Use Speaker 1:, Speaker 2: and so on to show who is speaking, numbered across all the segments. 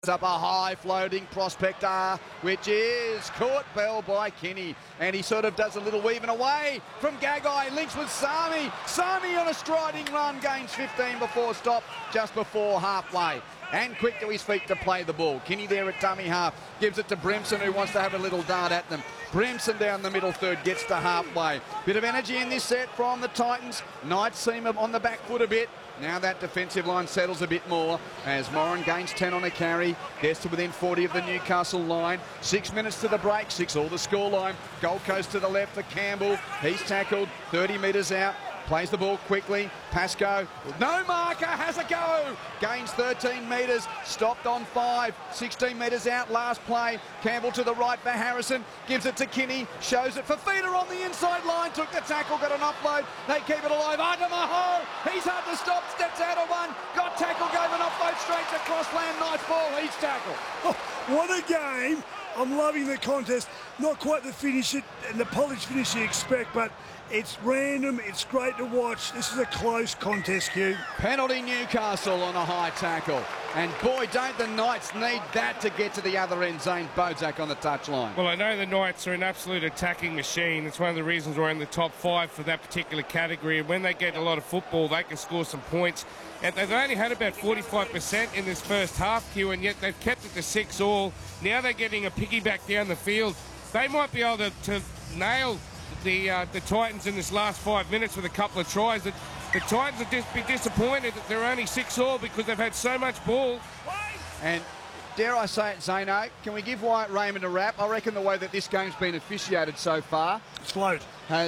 Speaker 1: Up a high floating prospector, which is caught well by Kinney, and he sort of does a little weaving away from Gagai, links with Sami. Sami on a striding run, gains 15 before stop, just before halfway, and quick to his feet to play the ball. Kinney there at dummy half, gives it to Brimson, who wants to have a little dart at them. Brimson down the middle third, gets to halfway. Bit of energy in this set from the Titans. Knights seem on the back foot a bit. Now that defensive line settles a bit more as Moran gains 10 on a carry, gets to within 40 of the Newcastle line. 6 minutes to the break, 6-all the scoreline. Gold Coast to the left for Campbell. He's tackled 30 metres out. Plays the ball quickly. Pascoe, no marker, has a go. Gains 13 metres, stopped on 5. 16 metres out, last play. Campbell to the right for Harrison. Gives it to Kinney, shows it for Feeder on the inside line. Took the tackle, got an offload. They keep it alive. Adamaho, he's hard to stop, steps out of one. Got tackle, gave an offload straight to Crossland. Nice ball, he's tackled.
Speaker 2: Oh, what a game. I'm loving the contest. Not quite the finish and the polished finish you expect, but it's random, it's great to watch. This is a close contest, Hugh.
Speaker 1: Penalty Newcastle on a high tackle. And boy, don't the Knights need that to get to the other end. Zane Bozak on the touchline.
Speaker 3: Well, I know the Knights are an absolute attacking machine. It's one of the reasons we're in the top 5 for that particular category. And when they get a lot of football, they can score some points. And they've only had about 45% in this first half, Hugh, and yet they've kept it to 6-all. Now they're getting a piggyback down the field. They might be able to nail the Titans in this last 5 minutes with a couple of tries. The Titans would just be disappointed that they're only 6-all because they've had so much ball.
Speaker 1: And dare I say it, Zeno, can we give Wyatt Raymond a rap? I reckon the way that this game's been officiated so far,
Speaker 2: It's float.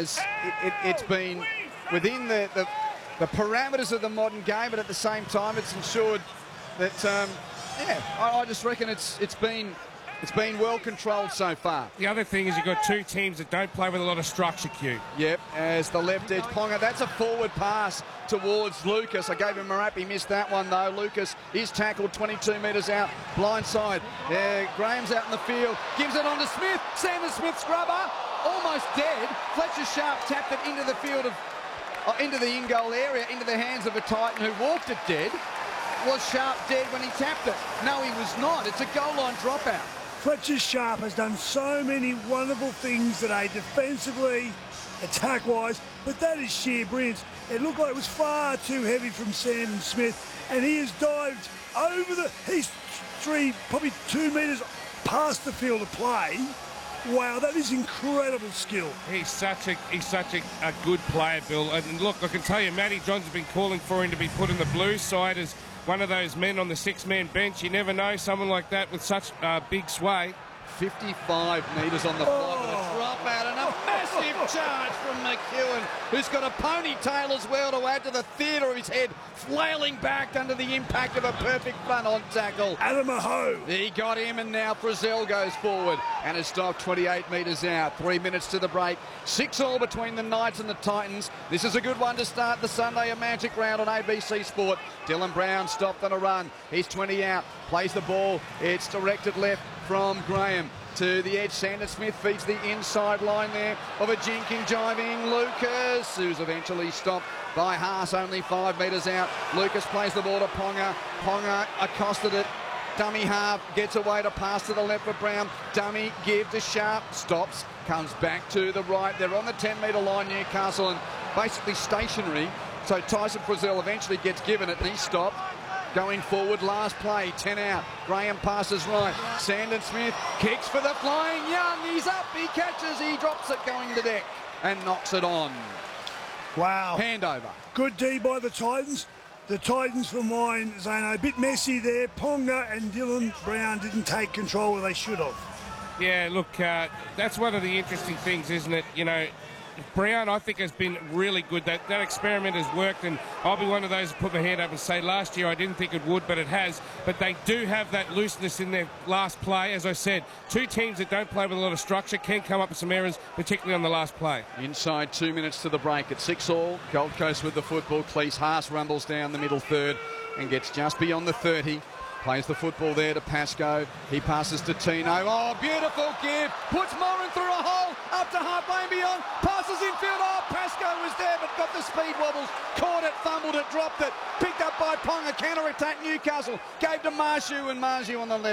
Speaker 1: It's been within the parameters of the modern game, but at the same time, it's ensured that I just reckon it's been well controlled so far.
Speaker 3: The other thing is you've got two teams that don't play with a lot of structure, Q.
Speaker 1: Yep, as the left edge Ponga, that's a forward pass towards Lucas. I gave him a rap, he missed that one though. Lucas is tackled 22 metres out, blind side. Graham's out in the field, gives it on to Smith. Sanders Smith scrubber, almost dead. Fletcher Sharp tapped it into the field into the in-goal area, into the hands of a Titan who walked it dead. Was Sharp dead when he tapped it? No, he was not. It's a goal line dropout.
Speaker 2: Fletcher Sharp has done so many wonderful things today, defensively, attack-wise, but that is sheer brilliance. It looked like it was far too heavy from Sandon Smith, and he has dived over he's probably 2 metres past the field of play. Wow, that is incredible skill.
Speaker 3: He's such a good player, Bill. And look, I can tell you, Matty Johns has been calling for him to be put in the blue side as one of those men on the 6-man bench. You never know, someone like that with such big sway.
Speaker 1: 55 metres on the block and a drop out and a massive charge from McEwen, who's got a ponytail as well to add to the theatre of his head, flailing back under the impact of a perfect front-on tackle.
Speaker 2: Adamaho.
Speaker 1: He got him, and now Frizzell goes forward and is stopped 28 metres out. 3 minutes to the break. 6-all between the Knights and the Titans. This is a good one to start the Sunday of Magic round on ABC Sport. Dylan Brown stopped on a run. He's 20 out. Plays the ball. It's directed left from Graham to the edge. Sanders Smith feeds the inside line there of a jinking, jiving Lucas, who's eventually stopped by Haas, only 5 metres out. Lucas plays the ball to Ponga. Ponga accosted it. Dummy half, gets away to pass to the left for Brown. Dummy, give to Sharp, stops, comes back to the right. They're on the 10-metre line, Newcastle, and basically stationary. So Tyson Frizzell eventually gets given it, and he stopped. Going forward, last play, 10 out. Graham passes right. Sandon Smith kicks for the flying Young. He's up, he catches, he drops it going to deck and knocks it on.
Speaker 2: Wow.
Speaker 1: Handover.
Speaker 2: Good D by the Titans. The Titans for mine, Zano, a bit messy there. Ponga and Dylan Brown didn't take control where they should have.
Speaker 3: Yeah, look, that's one of the interesting things, isn't it? You know, Brown, I think, has been really good. That experiment has worked, and I'll be one of those who put my hand up and say last year I didn't think it would, but it has. But they do have that looseness in their last play. As I said, two teams that don't play with a lot of structure can come up with some errors, particularly on the last play. Inside
Speaker 1: 2 minutes to the break at 6-all. Gold Coast with the football. Cleese Haas rumbles down the middle third and gets just beyond the 30. Plays the football there to Pascoe. He passes to Tino. Oh, beautiful give. Puts Moran through a hole. Up to halfway and beyond. Passes infield. Oh, Pascoe was there, but got the speed wobbles. Caught it, fumbled it, dropped it. Picked up by Ponga. Counter-attack Newcastle. Gave to Marshu, and Marshu on the left